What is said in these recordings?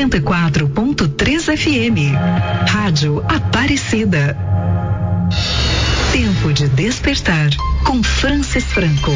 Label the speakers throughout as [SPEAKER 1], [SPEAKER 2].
[SPEAKER 1] 104.3 FM. Rádio Aparecida. Tempo de despertar com Francis Franco.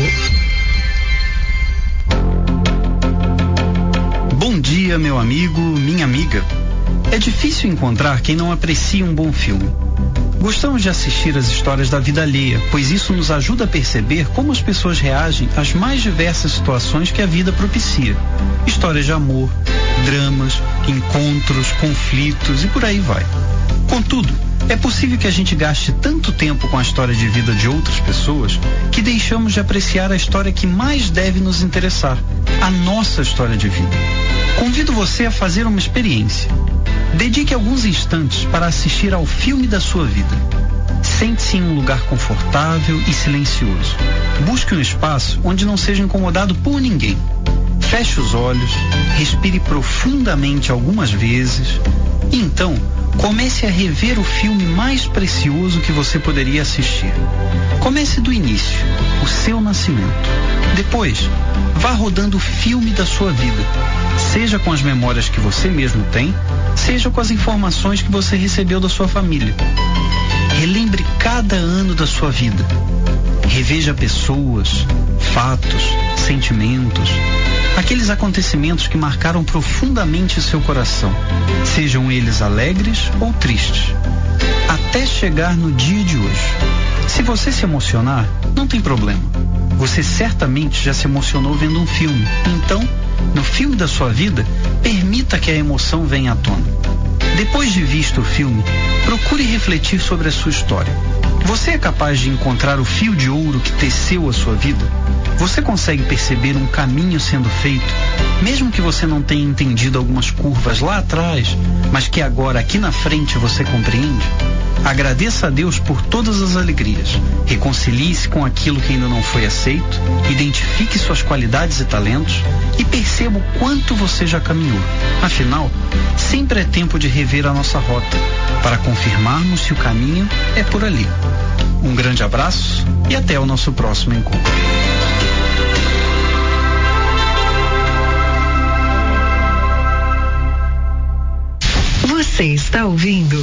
[SPEAKER 2] Bom dia, meu amigo, minha amiga. É difícil encontrar quem não aprecia um bom filme. Gostamos de assistir às histórias da vida alheia, pois isso nos ajuda a perceber como as pessoas reagem às mais diversas situações que a vida propicia. Histórias de amor, dramas, encontros, conflitos e por aí vai. Contudo, é possível que a gente gaste tanto tempo com a história de vida de outras pessoas que deixamos de apreciar a história que mais deve nos interessar, a nossa história de vida. Convido você a fazer uma experiência. Dedique alguns instantes para assistir ao filme da sua vida. Sente-se em um lugar confortável e silencioso. Busque um espaço onde não seja incomodado por ninguém. Feche os olhos, respire profundamente algumas vezes e então comece a rever o filme mais precioso que você poderia assistir. Comece do início, o seu nascimento. Depois, vá rodando o filme da sua vida, seja com as memórias que você mesmo tem, seja com as informações que você recebeu da sua família. Relembre cada ano da sua vida. Reveja pessoas, fatos, sentimentos, aqueles acontecimentos que marcaram profundamente seu coração, sejam eles alegres ou tristes, até chegar no dia de hoje. Se você se emocionar, não tem problema. Você certamente já se emocionou vendo um filme. Então, no filme da sua vida, permita que a emoção venha à tona. Depois de visto o filme, procure refletir sobre a sua história. Você é capaz de encontrar o fio de ouro que teceu a sua vida? Você consegue perceber um caminho sendo feito, mesmo que você não tenha entendido algumas curvas lá atrás, mas que agora aqui na frente você compreende? Agradeça a Deus por todas as alegrias. Reconcilie-se com aquilo que ainda não foi aceito, identifique suas qualidades e talentos e perceba o quanto você já caminhou. Afinal, sempre é tempo de rever a nossa rota, para confirmarmos se o caminho é por ali. Um grande abraço e até o nosso próximo encontro.
[SPEAKER 1] Você está ouvindo